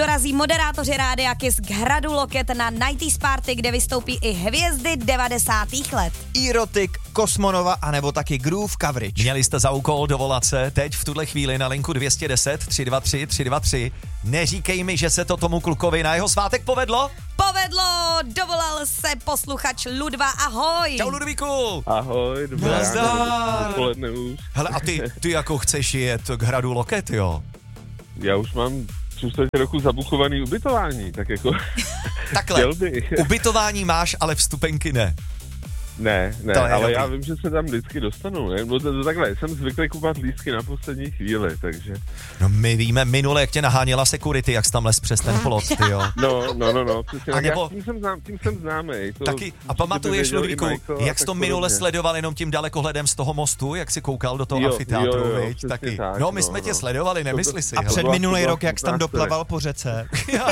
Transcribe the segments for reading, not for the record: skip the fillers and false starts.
Dorazí moderátoři Rádia Kiss k hradu Loket na 90s Party, kde vystoupí i hvězdy 90. let. Erotik, Kosmonova anebo taky Groove Coverage. Měli jste za úkol dovolat se teď v tuhle chvíli na linku 210 323 323. Neříkej mi, že se to tomu klukovi na jeho svátek povedlo? Povedlo, dovolal se posluchač Ludva, ahoj. Čau Ludvíku. Ahoj, dobré Nazdar. odpoledne už. Hele, a ty jako chceš jet k hradu Loket, jo? Já už mám 3 roku zabuchovaný ubytování, tak jako Takhle, chtěl bych. ubytování máš, ale vstupenky ne. Ne, To je ale dobrý. já vím, že se tam vždycky dostanu, ne? No to takhle, jsem zvyklý kupovat lístky na poslední chvíli, takže... No my víme minule, jak tě naháněla security, jak jsi tam les přes ten plot, ty jo. No, přesně. A Tak nebo- tím jsem známý. To Taky, a určitě pamatuješ, by věděl Ludvíku, i Michael a jak jsi tak to minule podobně. sledoval jenom tím dalekohledem z toho mostu, jak jsi koukal do toho Jo, amfiteátru, jo, viď? přesně Taky. tak, No, my no, jsme tě no. sledovali, nemysli si. A hele. před byla- minulý to byla rok, jak jsi tam 15. doplaval po řece.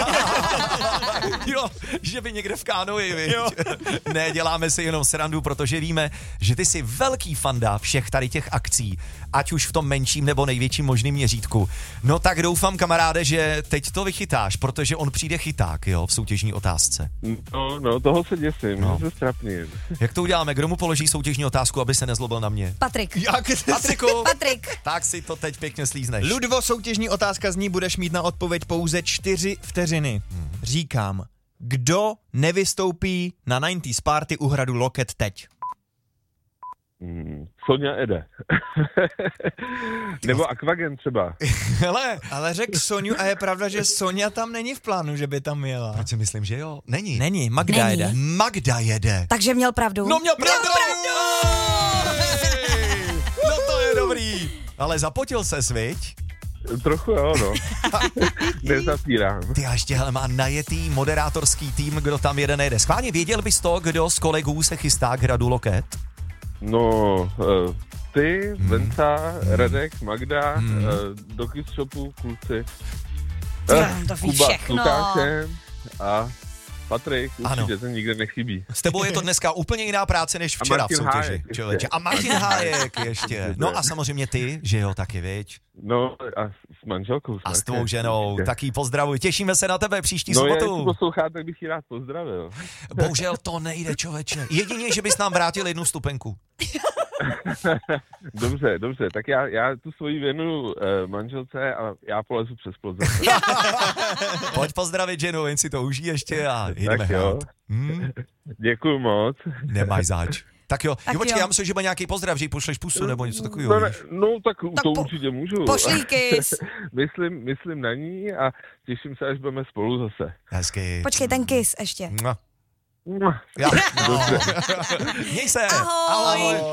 Jo, že by někde v kánoji, viď? Ne, děláme si jenom srandu, protože víme, že ty jsi velký fanda všech tady těch akcí, ať už v tom menším nebo největším možným měřítku. No tak doufám, kamaráde, že teď to vychytáš, protože on přijde chyták, jo, v soutěžní otázce. No, toho se děsím, No. že se strapním. Jak to uděláme? Kdo mu položí soutěžní otázku, aby se nezlobil na mě? Patrik. Patriku, Patrik. tak si to teď pěkně slízneš. Ludvo, soutěžní otázka zní, budeš mít na odpověď pouze 4 vteřiny. Říkám, kdo nevystoupí na 90s Party u hradu Loket teď? Sonja Ede. Nebo Aquagen třeba. Hele, Ale řekl Soňu a je pravda, že Sonja tam není v plánu, že by tam jela. proč si myslím, že jo? Není. Není, Magda Není. jede. Magda jede. Takže měl pravdu. No měl pravdu! Hej! No to je dobrý. Ale zapotil se, viď? Trochu jo, no. Nezapírám. Ty a ještě hele, má najetý moderátorský tým, kdo tam jede, nejede. Schválně věděl bys to, kdo z kolegů se chystá k hradu Loket? No, ty, Venca, Radek, Magda, do Kiss Shopu, kluci. To ví Kuba s všechno. Lukášem a Patrik, Ano. určitě ten nikde nechybí. S tebou je to dneska úplně jiná práce než včera v Martin soutěži. Hájek ještě. Člověče. A Martin Hájek ještě. No a samozřejmě ty, že jo, taky, viď? No a s manželkou. A s také, tvou ženou, určitě. taky pozdravuj. Těšíme se na tebe příští No, jestli sobotu. posloucháte, tak bych ji rád pozdravil. Bohužel to nejde, člověče. Jedině, že bys nám vrátil 1 vstupenku. Dobře, tak já tu svoji věnu manželce a já polezu přes plot zase. Pojď pozdravit ženu, jen si to užij ještě a jdeme Tak jo. hrát. Děkuju moc. Nemáš zač. Tak jo, Tak počkej, jo. já myslím, že má nějaký pozdrav, že jí pošleš pusu nebo něco takového. No, ne, víš? no tak to po- určitě můžu. Pošlí kiss. myslím na ní a těším se, až budeme spolu zase. Hezky. Počkej, ten kiss ještě. Mua. Já. No. Měj se. Ahoj. Ahoj.